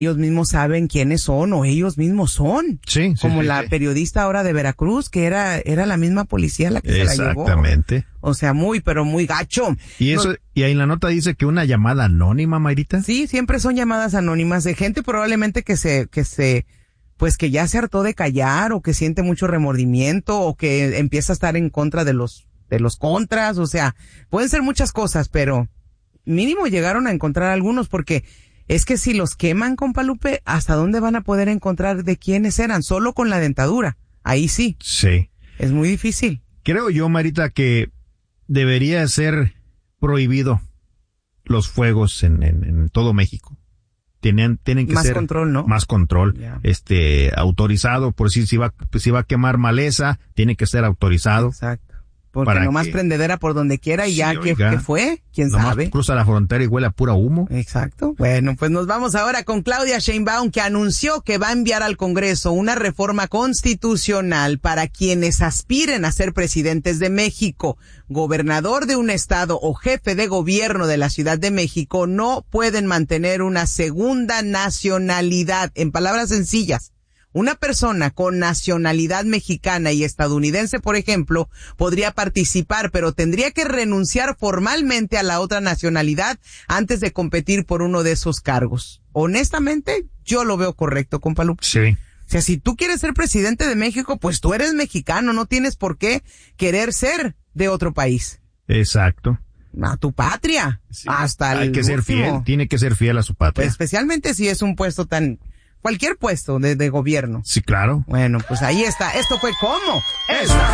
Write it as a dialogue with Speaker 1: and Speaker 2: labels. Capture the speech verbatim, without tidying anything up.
Speaker 1: ellos mismos saben quiénes son o ellos mismos son.
Speaker 2: Sí, sí.
Speaker 1: Como
Speaker 2: sí,
Speaker 1: la
Speaker 2: sí.
Speaker 1: periodista ahora de Veracruz, que era era la misma policía la que se la llevó.
Speaker 2: Exactamente.
Speaker 1: O sea, muy, pero muy gacho.
Speaker 2: Y eso,
Speaker 1: No,
Speaker 2: y ahí en la nota dice que una llamada anónima, Mayrita.
Speaker 1: sí, siempre son llamadas anónimas de gente probablemente que se, que se, pues que ya se hartó de callar o que siente mucho remordimiento o que empieza a estar en contra de los, de los contras. O sea, pueden ser muchas cosas, pero mínimo llegaron a encontrar algunos porque es que si los queman, compa Lupe, ¿hasta dónde van a poder encontrar de quiénes eran? Solo con la dentadura. Ahí sí.
Speaker 2: Sí.
Speaker 1: Es muy difícil.
Speaker 2: Creo yo, Marita, que debería ser prohibido los fuegos en, en, en todo México. Tienen, tienen que
Speaker 1: Más
Speaker 2: ser
Speaker 1: control, ¿no?
Speaker 2: más control,
Speaker 1: Yeah.
Speaker 2: este, autorizado, por si, si va, si va a quemar maleza, tiene que ser autorizado.
Speaker 1: Exacto. Porque
Speaker 2: ¿Para
Speaker 1: nomás
Speaker 2: qué?
Speaker 1: prendedera por donde quiera y
Speaker 2: Sí,
Speaker 1: ya, ¿qué,
Speaker 2: oiga.
Speaker 1: qué fue? ¿Quién
Speaker 2: Nomás
Speaker 1: sabe?
Speaker 2: cruza la frontera y huele a pura humo.
Speaker 1: Exacto. Bueno, pues nos vamos ahora con Claudia Sheinbaum, que anunció que va a enviar al Congreso una reforma constitucional para quienes aspiren a ser presidentes de México. Gobernador de un estado o jefe de gobierno de la Ciudad de México no pueden mantener una segunda nacionalidad. En palabras sencillas, una persona con nacionalidad mexicana y estadounidense, por ejemplo, podría participar, pero tendría que renunciar formalmente a la otra nacionalidad antes de competir por uno de esos cargos. Honestamente, yo lo veo correcto, compa Lupe.
Speaker 2: Sí.
Speaker 1: O sea, si tú quieres ser presidente de México, pues tú eres mexicano, no tienes por qué querer ser de otro país.
Speaker 2: Exacto.
Speaker 1: A tu patria.
Speaker 2: Sí.
Speaker 1: Hasta el
Speaker 2: Hay que ser
Speaker 1: último.
Speaker 2: fiel, tiene que ser fiel a su patria.
Speaker 1: Pues especialmente si es un puesto tan... cualquier puesto de, de gobierno.
Speaker 2: Sí, claro.
Speaker 1: Bueno, pues ahí está. Esto fue ¿Cómo?
Speaker 2: Esta